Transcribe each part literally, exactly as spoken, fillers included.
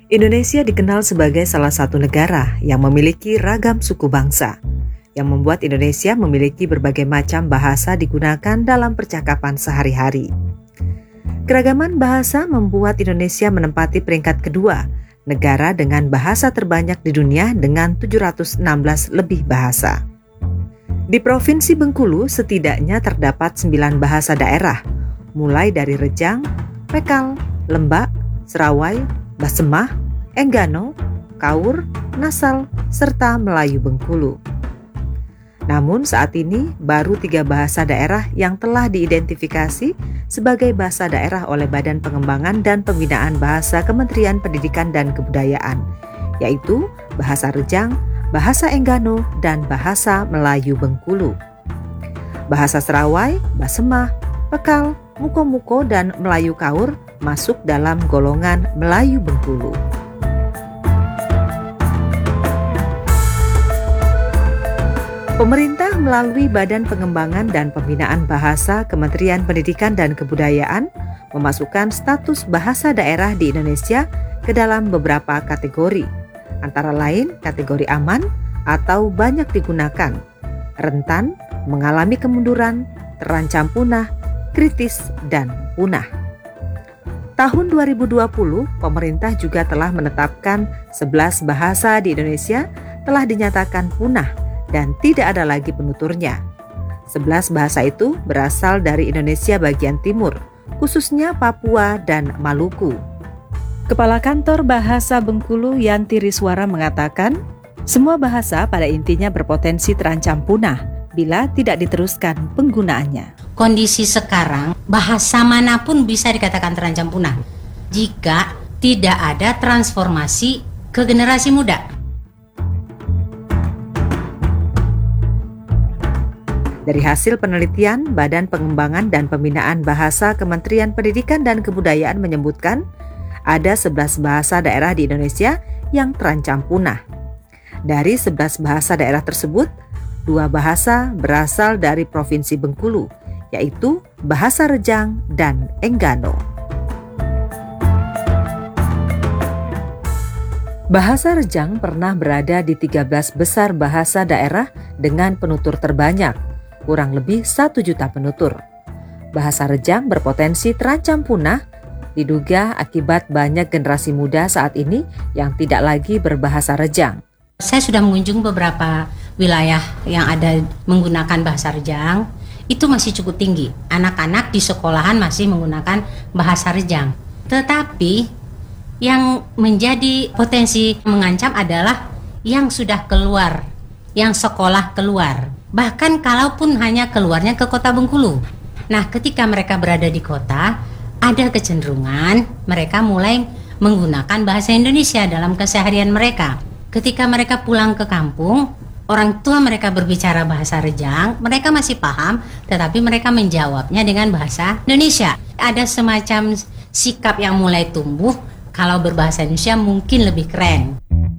Indonesia dikenal sebagai salah satu negara yang memiliki ragam suku bangsa, yang membuat Indonesia memiliki berbagai macam bahasa digunakan dalam percakapan sehari-hari. Keragaman bahasa membuat Indonesia menempati peringkat kedua, negara dengan bahasa terbanyak di dunia dengan tujuh ratus enam belas lebih bahasa. Di Provinsi Bengkulu setidaknya terdapat sembilan bahasa daerah, mulai dari Rejang, Pekal, Lembak, Serawai, Basemah, Enggano, Kaur, Nasal, serta Melayu Bengkulu. Namun saat ini baru tiga bahasa daerah yang telah diidentifikasi sebagai bahasa daerah oleh Badan Pengembangan dan Pembinaan Bahasa Kementerian Pendidikan dan Kebudayaan, yaitu Bahasa Rejang, Bahasa Enggano, dan Bahasa Melayu Bengkulu. Bahasa Serawai, Basemah, Pekal, Muko-Muko, dan Melayu Kaur masuk dalam golongan Melayu Bengkulu. Pemerintah melalui Badan Pengembangan dan Pembinaan Bahasa Kementerian Pendidikan dan Kebudayaan memasukkan status bahasa daerah di Indonesia ke dalam beberapa kategori, antara lain kategori aman atau banyak digunakan, rentan, mengalami kemunduran, terancam punah, kritis, dan punah. Tahun dua ribu dua puluh, pemerintah juga telah menetapkan sebelas bahasa di Indonesia telah dinyatakan punah dan tidak ada lagi penuturnya. sebelas bahasa itu berasal dari Indonesia bagian timur, khususnya Papua dan Maluku. Kepala Kantor Bahasa Bengkulu Yanti Riswara mengatakan, semua bahasa pada intinya berpotensi terancam punah bila tidak diteruskan penggunaannya. Kondisi sekarang, bahasa manapun bisa dikatakan terancam punah jika tidak ada transformasi ke generasi muda. Dari hasil penelitian, Badan Pengembangan dan Pembinaan Bahasa Kementerian Pendidikan dan Kebudayaan menyebutkan ada sebelas bahasa daerah di Indonesia yang terancam punah. Dari sebelas bahasa daerah tersebut, dua bahasa berasal dari Provinsi Bengkulu, yaitu Bahasa Rejang dan Enggano. Bahasa Rejang pernah berada di tiga belas besar bahasa daerah dengan penutur terbanyak, kurang lebih satu juta penutur. Bahasa Rejang berpotensi terancam punah, diduga akibat banyak generasi muda saat ini yang tidak lagi berbahasa Rejang. Saya sudah mengunjungi beberapa wilayah yang ada menggunakan bahasa Rejang, itu masih cukup tinggi. Anak-anak di sekolahan masih menggunakan bahasa Rejang. Tetapi yang menjadi potensi mengancam adalah yang sudah keluar, yang sekolah keluar. Bahkan kalaupun hanya keluarnya ke kota Bengkulu. Nah, ketika mereka berada di kota, ada kecenderungan mereka mulai menggunakan bahasa Indonesia dalam keseharian mereka. Ketika mereka pulang ke kampung, orang tua mereka berbicara bahasa Rejang, mereka masih paham, tetapi mereka menjawabnya dengan bahasa Indonesia. Ada semacam sikap yang mulai tumbuh, kalau berbahasa Indonesia mungkin lebih keren.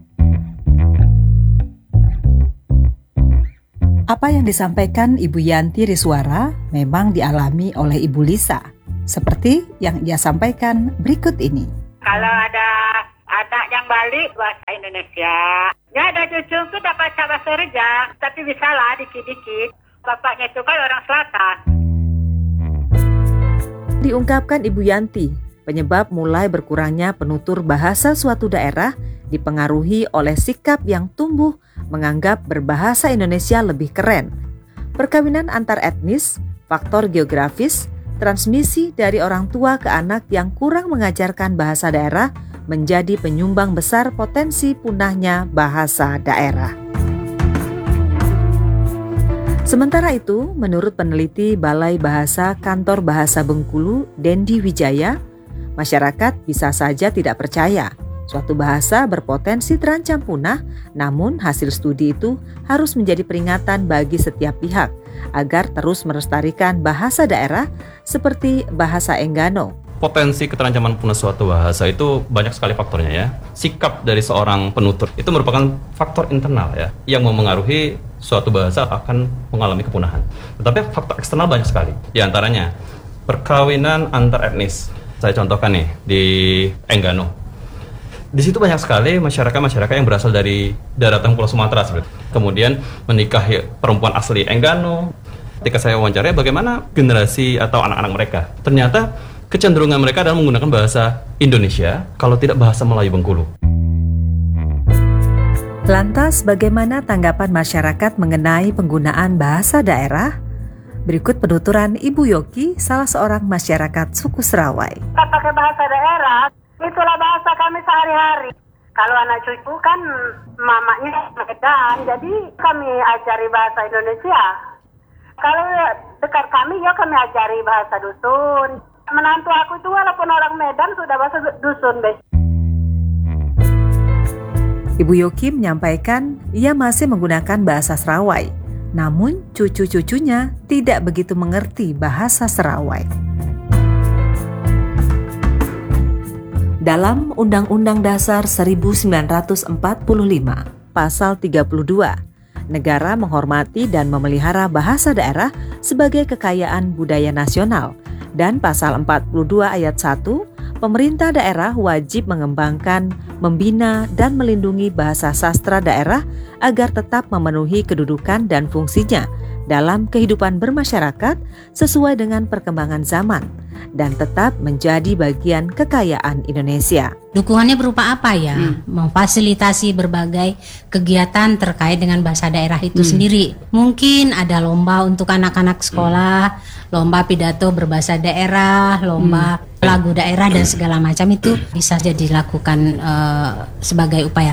Apa yang disampaikan Ibu Yanti Riswara memang dialami oleh Ibu Lisa, seperti yang ia sampaikan berikut ini. Kalau ada anak yang balik bahasa Indonesia, ya ada cucu itu dapat bahasa Rejang, tapi bisa lah dikit-dikit. Bapaknya itu kan orang selatan. Diungkapkan Ibu Yanti, penyebab mulai berkurangnya penutur bahasa suatu daerah dipengaruhi oleh sikap yang tumbuh menganggap berbahasa Indonesia lebih keren. Perkawinan antar etnis, faktor geografis, transmisi dari orang tua ke anak yang kurang mengajarkan bahasa daerah menjadi penyumbang besar potensi punahnya bahasa daerah. Sementara itu, menurut peneliti Balai Bahasa Kantor Bahasa Bengkulu, Dendi Wijaya, masyarakat bisa saja tidak percaya suatu bahasa berpotensi terancam punah, namun hasil studi itu harus menjadi peringatan bagi setiap pihak agar terus melestarikan bahasa daerah seperti bahasa Enggano. Potensi keterancaman punah suatu bahasa itu banyak sekali faktornya ya. Sikap dari seorang penutur itu merupakan faktor internal ya, yang memengaruhi suatu bahasa akan mengalami kepunahan. Tetapi faktor eksternal banyak sekali. Di antaranya perkawinan antar etnis. Saya contohkan nih di Enggano. Di situ banyak sekali masyarakat-masyarakat yang berasal dari daratan Pulau Sumatera sebenarnya. Kemudian menikahi perempuan asli Enggano. Ketika saya wawancara, bagaimana generasi atau anak-anak mereka? Ternyata kecenderungan mereka adalah menggunakan bahasa Indonesia, kalau tidak bahasa Melayu Bengkulu. Lantas, bagaimana tanggapan masyarakat mengenai penggunaan bahasa daerah? Berikut penuturan Ibu Yoki, salah seorang masyarakat suku Serawai. Kita pakai bahasa daerah, itulah bahasa kami sehari-hari. Kalau anak cucu kan mamanya Medan, jadi kami ajari bahasa Indonesia. Kalau dekat kami ya kami ajari bahasa dusun. Menantu aku itu walaupun orang Medan sudah bahasa dusun deh. Ibu Yoki menyampaikan ia masih menggunakan bahasa Serawai, namun cucu-cucunya tidak begitu mengerti bahasa Serawai. Dalam Undang-Undang Dasar seribu sembilan ratus empat puluh lima, Pasal tiga puluh dua, negara menghormati dan memelihara bahasa daerah sebagai kekayaan budaya nasional, dan Pasal empat puluh dua ayat satu, pemerintah daerah wajib mengembangkan, membina, dan melindungi bahasa sastra daerah agar tetap memenuhi kedudukan dan fungsinya dalam kehidupan bermasyarakat sesuai dengan perkembangan zaman dan tetap menjadi bagian kekayaan Indonesia. Dukungannya berupa apa ya? Hmm. Memfasilitasi berbagai kegiatan terkait dengan bahasa daerah itu hmm. sendiri. Mungkin ada lomba untuk anak-anak sekolah, hmm. lomba pidato berbahasa daerah, lomba hmm. lagu daerah dan segala macam itu bisa jadi dilakukan uh, sebagai upaya.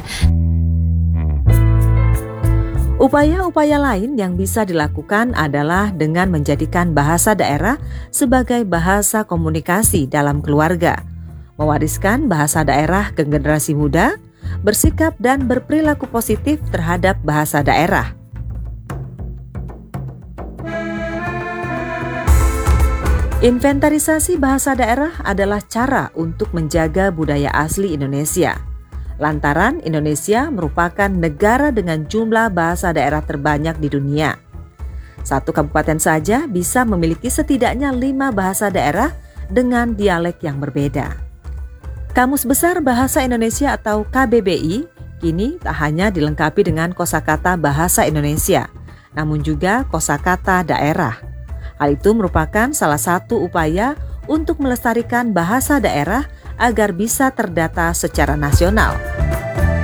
Upaya-upaya lain yang bisa dilakukan adalah dengan menjadikan bahasa daerah sebagai bahasa komunikasi dalam keluarga, mewariskan bahasa daerah ke generasi muda, bersikap dan berperilaku positif terhadap bahasa daerah. Inventarisasi bahasa daerah adalah cara untuk menjaga budaya asli Indonesia. Lantaran Indonesia merupakan negara dengan jumlah bahasa daerah terbanyak di dunia. Satu kabupaten saja bisa memiliki setidaknya lima bahasa daerah dengan dialek yang berbeda. Kamus Besar Bahasa Indonesia atau K B B I kini tak hanya dilengkapi dengan kosakata bahasa Indonesia, namun juga kosakata daerah. Hal itu merupakan salah satu upaya untuk melestarikan bahasa daerah agar bisa terdata secara nasional.